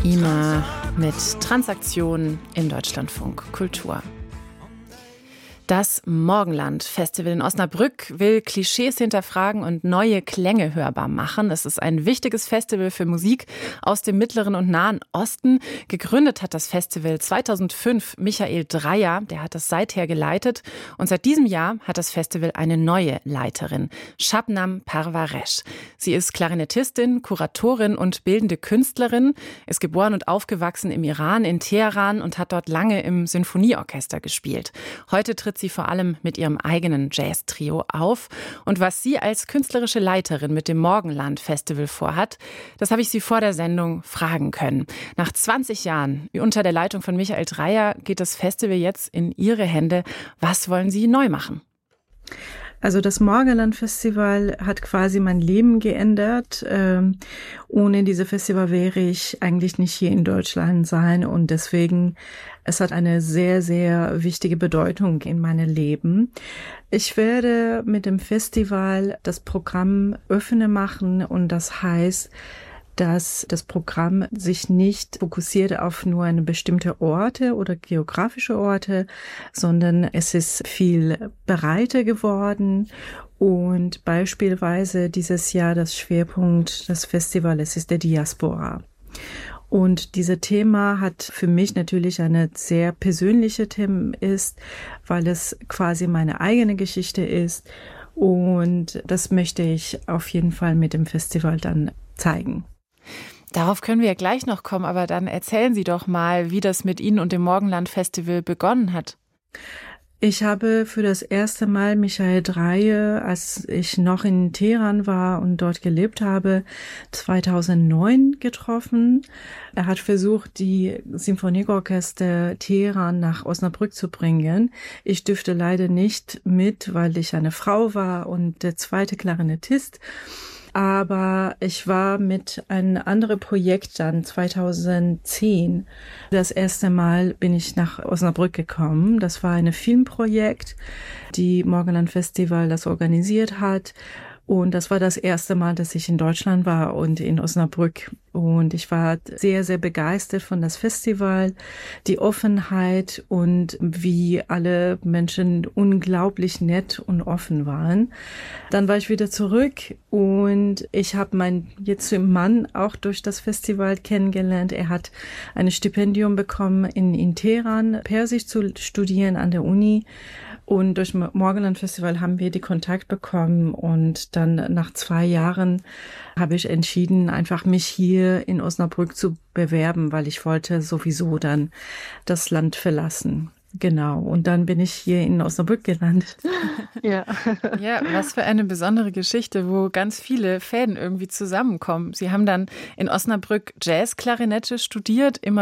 Immer mit Transaktionen im Deutschlandfunk Kultur. Das Morgenland Festival in Osnabrück will Klischees hinterfragen und neue Klänge hörbar machen. Es ist ein wichtiges Festival für Musik aus dem Mittleren und Nahen Osten. Gegründet hat das Festival 2005 Michael Dreyer, der hat es seither geleitet. Und seit diesem Jahr hat das Festival eine neue Leiterin, Shabnam Parvaresh. Sie ist Klarinettistin, Kuratorin und bildende Künstlerin, ist geboren und aufgewachsen im Iran, in Teheran und hat dort lange im Sinfonieorchester gespielt. Heute tritt sie vor allem mit ihrem eigenen Jazz-Trio auf. Und was sie als künstlerische Leiterin mit dem Morgenland Festival vorhat, das habe ich sie vor der Sendung fragen können. Nach 20 Jahren unter der Leitung von Michael Dreyer geht das Festival jetzt in ihre Hände. Was wollen Sie neu machen? Also das Morgenland Festival hat quasi mein Leben geändert. Ohne dieses Festival wäre ich eigentlich nicht hier in Deutschland sein und deswegen, es hat eine sehr, sehr wichtige Bedeutung in meinem Leben. Ich werde mit dem Festival das Programm öffnen machen und das heißt, dass das Programm sich nicht fokussiert auf nur eine bestimmte Orte oder geografische Orte, sondern es ist viel breiter geworden. Und beispielsweise dieses Jahr das Schwerpunkt des Festivals ist der Diaspora. Und dieses Thema hat für mich natürlich eine sehr persönliche Thema ist, weil es quasi meine eigene Geschichte ist. Und das möchte ich auf jeden Fall mit dem Festival dann zeigen. Darauf können wir ja gleich noch kommen, aber dann erzählen Sie doch mal, wie das mit Ihnen und dem Morgenland Festival begonnen hat. Ich habe für das erste Mal Michael Dreyer, als ich noch in Teheran war und dort gelebt habe, 2009 getroffen. Er hat versucht, die Symphonieorchester Teheran nach Osnabrück zu bringen. Ich durfte leider nicht mit, weil ich eine Frau war und der zweite Klarinettist. Aber ich war mit einem anderen Projekt dann 2010. Das erste Mal bin ich nach Osnabrück gekommen. Das war ein Filmprojekt, die Morgenland Festival das organisiert hat. Und das war das erste Mal, dass ich in Deutschland war und in Osnabrück. Und ich war sehr, sehr begeistert von das Festival, die Offenheit und wie alle Menschen unglaublich nett und offen waren. Dann war ich wieder zurück und ich habe meinen jetzigen Mann auch durch das Festival kennengelernt. Er hat ein Stipendium bekommen, in Teheran Persisch zu studieren an der Uni. Und durch Morgenland Festival haben wir die Kontakt bekommen und dann nach 2 Jahren habe ich entschieden, einfach mich hier in Osnabrück zu bewerben, weil ich wollte sowieso dann das Land verlassen. Genau. Und dann bin ich hier in Osnabrück gelandet. Ja. Ja, was für eine besondere Geschichte, wo ganz viele Fäden irgendwie zusammenkommen. Sie haben dann in Osnabrück Jazzklarinette studiert, immer